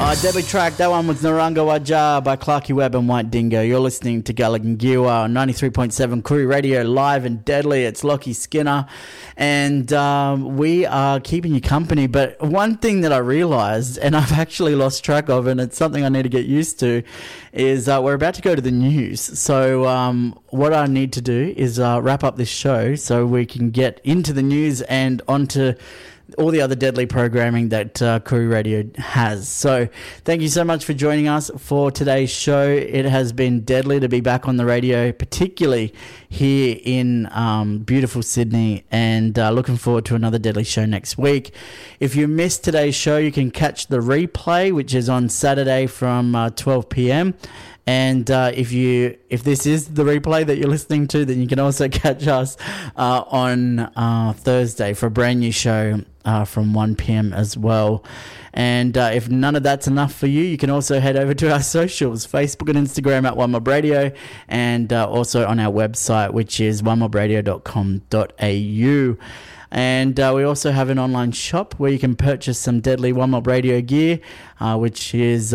Deadly track. That one was Naranga Waja by Clarky Webb and White Dingo. You're listening to Galagangiwa on 93.7 Koori Radio, live and deadly. It's Lockie Skinner, and we are keeping you company. But one thing that I realised, and I've actually lost track of, and it's something I need to get used to, is we're about to go to the news. So what I need to do is wrap up this show so we can get into the news and onto all the other deadly programming that Koori Radio has. So thank you so much for joining us for today's show. It has been deadly to be back on the radio, particularly here in beautiful Sydney, and looking forward to another deadly show next week. If you missed today's show, you can catch the replay, which is on Saturday from 12 p.m. And if this is the replay that you're listening to, then you can also catch us on Thursday for a brand new show from 1 p.m. as well. And if none of that's enough for you, you can also head over to our socials, Facebook and Instagram at One Mob Radio, and also on our website, which is onemobradio.com.au. And we also have an online shop where you can purchase some deadly One Mob Radio gear, which is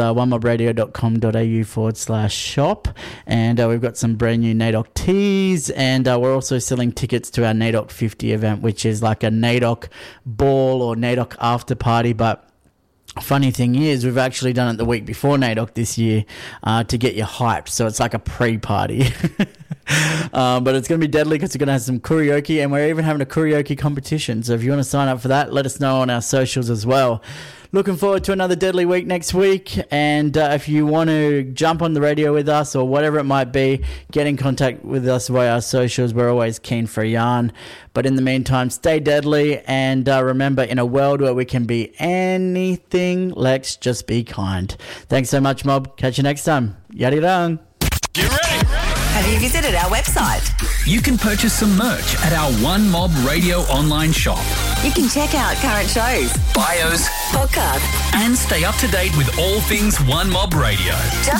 onemobradio.com.au/shop. And we've got some brand new NAIDOC tees, and we're also selling tickets to our NAIDOC 50 event, which is like a NAIDOC ball or NAIDOC after party. But funny thing is, we've actually done it the week before NAIDOC this year to get you hyped. So it's like a pre-party. But it's going to be deadly because we're going to have some karaoke, and we're even having a karaoke competition. So if you want to sign up for that, let us know on our socials as well. Looking forward to another deadly week next week. And if you want to jump on the radio with us or whatever it might be, get in contact with us via our socials. We're always keen for a yarn. But in the meantime, stay deadly. And remember, in a world where we can be anything, let's just be kind. Thanks so much, Mob. Catch you next time. Yadirang. Get ready. Have you visited our website? You can purchase some merch at our One Mob Radio online shop. You can check out current shows, bios, podcasts, and stay up to date with all things One Mob Radio. Just